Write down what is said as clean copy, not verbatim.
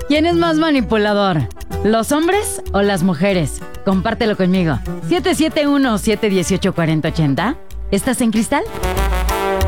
¿Quién es más manipulador? ¿Los hombres o las mujeres? Compártelo conmigo. 771-718-4080. ¿Estás en Cristal?